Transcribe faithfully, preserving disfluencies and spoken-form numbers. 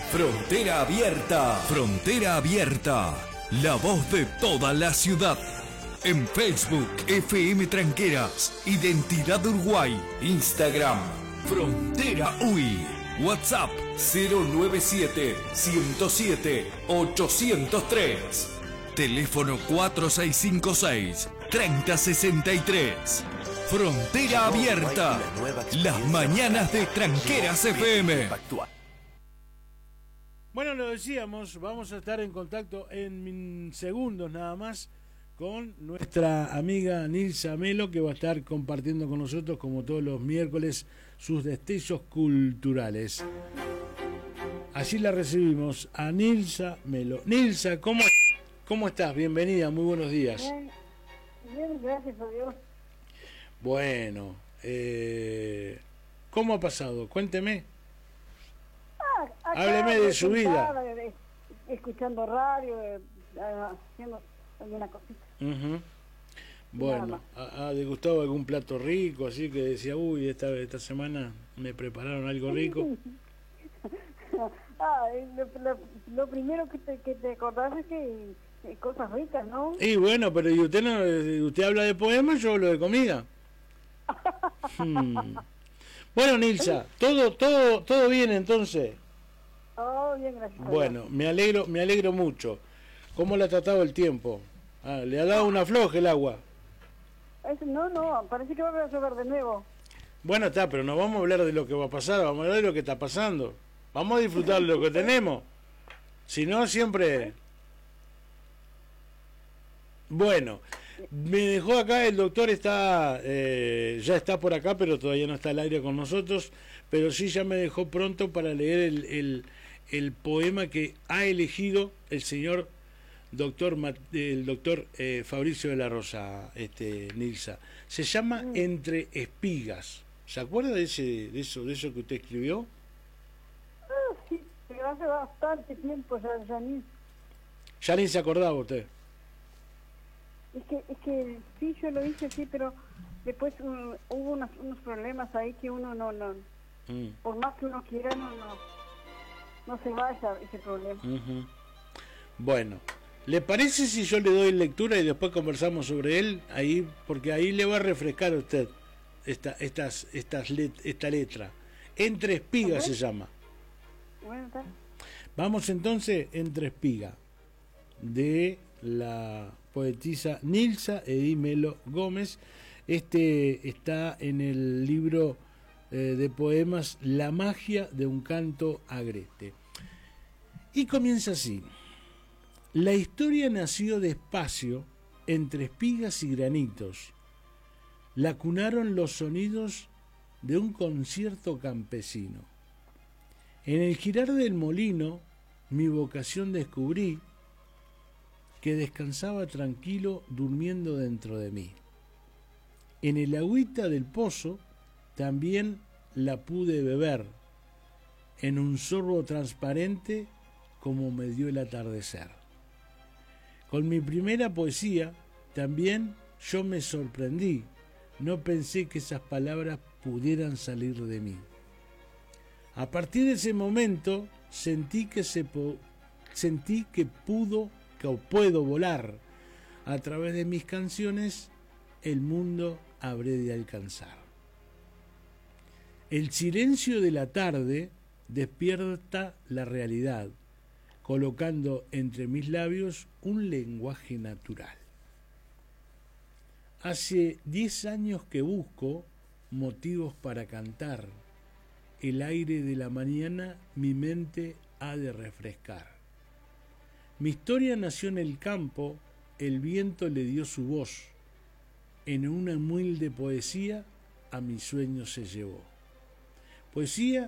Frontera Abierta. Frontera Abierta. La voz de toda la ciudad. En Facebook, F M Tranqueras, Identidad Uruguay. Instagram, Frontera U I. WhatsApp, cero nueve siete, ciento siete, ochocientos tres. Teléfono cuatro seis cinco seis, treinta sesenta y tres. Frontera Abierta. Las mañanas de Tranqueras F M. Bueno, lo decíamos, vamos a estar en contacto en segundos nada más con nuestra amiga Nilsa Melo, que va a estar compartiendo con nosotros, como todos los miércoles, sus destellos culturales. Así la recibimos a Nilsa Melo. Nilsa, ¿cómo, cómo estás? Bienvenida, muy buenos días. Bien, bien, gracias a Dios. Bueno, eh, ¿cómo ha pasado? Cuénteme. Ah, acá, Hábleme de su vida. De, de, escuchando radio, de, de, haciendo alguna cosita. Uh-huh. Bueno, ¿ha, ha degustado algún plato rico? Así que decía, uy, esta, esta semana me prepararon algo rico. ah, lo, lo, lo primero que te, que te acordás es que eh, cosas ricas, ¿no? Y bueno, pero ¿y usted no, usted habla de poemas, yo hablo de comida? hmm. Bueno, Nilsa, todo, todo, todo bien entonces. Oh, bien, gracias. Bueno, me alegro, me alegro mucho. ¿Cómo le ha tratado el tiempo? Ah, ¿le ha dado una floja el agua? Es, no, no, parece que va a llover de nuevo. Bueno, está, pero no vamos a hablar de lo que va a pasar, vamos a hablar de lo que está pasando. Vamos a disfrutar de lo que tenemos. Si no, siempre... Bueno, me dejó acá, el doctor está, eh, ya está por acá, pero todavía no está al aire con nosotros, pero sí ya me dejó pronto para leer el, el, el poema que ha elegido el señor doctor, el doctor eh, Fabricio de la Rosa, este, Nilsa. Se llama mm. Entre Espigas. ¿Se acuerda de ese, de eso, de eso que usted escribió? Ah, sí, pero hace bastante tiempo ya, ya ni... Ya ni se acordaba usted. Es que, es que sí, yo lo hice, sí, pero después um, hubo unos, unos problemas ahí que uno no, no mm. por más que uno quiera, no, no, no se vaya ese problema. Uh-huh. Bueno, ¿le parece si yo le doy lectura y después conversamos sobre él? Ahí, porque ahí le va a refrescar a usted esta, estas, estas let, esta letra. Entre Espigas se llama. Bueno, está. Vamos entonces, Entre Espigas, de la poetisa Nilsa Edí Melo Gómez. Este está en el libro eh, de poemas La magia de un canto agreste. Y comienza así. La historia nació despacio entre espigas y granitos. La cunaron los sonidos de un concierto campesino. En el girar del molino mi vocación descubrí, que descansaba tranquilo durmiendo dentro de mí. En el agüita del pozo también la pude beber, en un sorbo transparente como me dio el atardecer. Con mi primera poesía también yo me sorprendí, no pensé que esas palabras pudieran salir de mí. A partir de ese momento sentí que, se po- sentí que pudo que puedo volar, a través de mis canciones el mundo habré de alcanzar. El silencio de la tarde despierta la realidad, colocando entre mis labios un lenguaje natural. Hace diez años que busco motivos para cantar, el aire de la mañana mi mente ha de refrescar. Mi historia nació en el campo, el viento le dio su voz. En una humilde poesía a mi sueño se llevó. Poesía